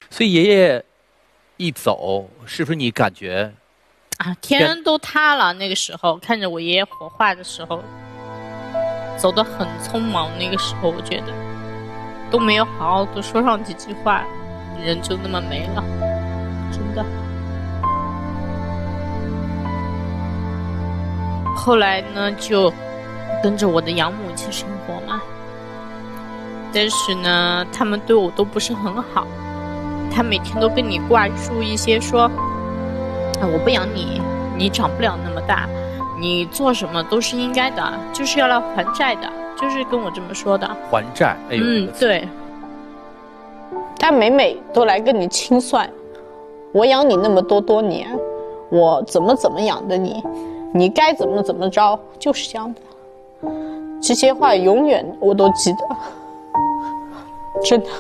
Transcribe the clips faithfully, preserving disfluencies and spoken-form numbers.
所以爷爷一走，是不是你感觉啊，天都塌了。那个时候看着我爷爷火化的时候，走得很匆忙。那个时候我觉得都没有好好的说上几句话，人就那么没了，真的。后来呢，就跟着我的养母一起生活嘛。但是呢，他们对我都不是很好，他每天都跟你挂出一些说，啊，我不养你，你长不了那么大，你做什么都是应该的，就是要来还债的，就是跟我这么说的。 还债？哎呦， 嗯，对。 他每每都来跟你清算，我养你那么多多年，我怎么怎么养的你，你该怎么怎么着，就是这样的。这些话永远我都记得，真的。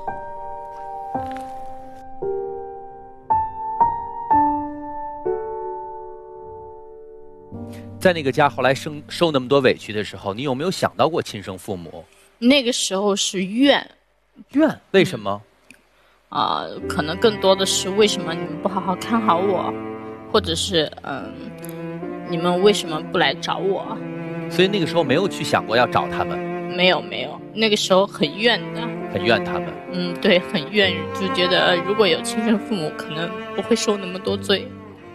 在那个家后来生受那么多委屈的时候，你有没有想到过亲生父母？ 那个时候是怨， 怨？为什么？ 啊、呃，可能更多的是为什么你们不好好看好我，或者是嗯、呃，你们为什么不来找我？ 所以那个时候没有去想过要找他们。 没有没有，那个时候很怨的， 很怨他们。 嗯，对，很怨，就觉得如果有亲生父母，可能不会受那么多罪。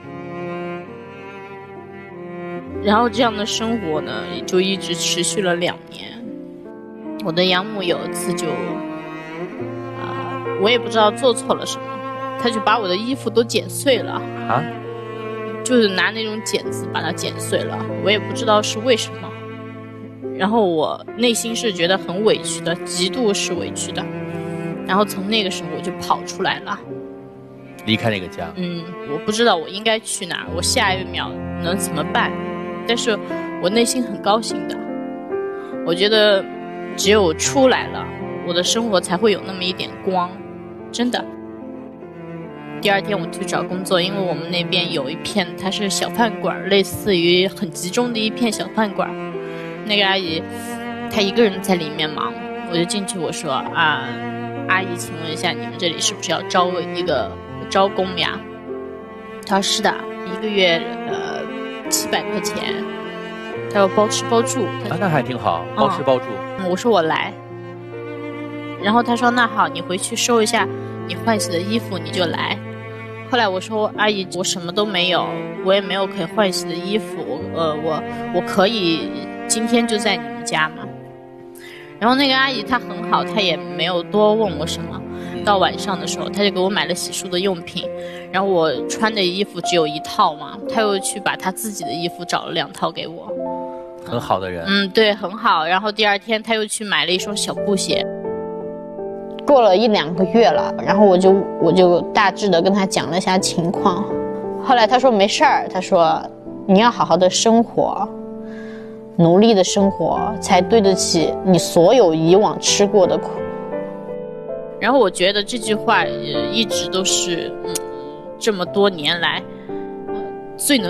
然后这样的生活呢，也就一直持续了两年。我的养母有一次就，啊、呃，我也不知道做错了什么，她就把我的衣服都剪碎了啊， 就是拿那种剪子把它剪碎了，我也不知道是为什么。然后我内心是觉得很委屈的，极度是委屈的。然后从那个时候我就跑出来了， 离开那个家。 嗯，我不知道我应该去哪儿，我下一秒能怎么办？但是我内心很高兴的，我觉得只有我出来了，我的生活才会有那么一点光，真的。第二天我去找工作，因为我们那边有一片它是小饭馆，类似于很集中的一片小饭馆。那个阿姨她一个人在里面忙，我就进去我说啊，阿姨请问一下你们这里是不是要招一个招工呀？她说是的，一个月呃七百块钱，她要包吃包住。 啊，那还挺好，包吃包住。 嗯，我说我来，然后她说那好，你回去收一下你换洗的衣服你就来。后来我说阿姨，我什么都没有，我也没有可以换洗的衣服，我呃我我可以今天就在你们家吗？然后那个阿姨她很好，她也没有多问我什么。到晚上的时候，她就给我买了洗漱的用品，然后我穿的衣服只有一套嘛，她又去把她自己的衣服找了两套给我。 很好的人。 嗯，对，很好。然后第二天她又去买了一双小布鞋。 过了一两个月了，然后我就我就大致的跟她讲了一下情况。后来她说没事儿，她说你要好好的生活，努力的生活，才对得起你所有以往吃过的苦。 然后我觉得这句话呃一直都是嗯这么多年来呃最能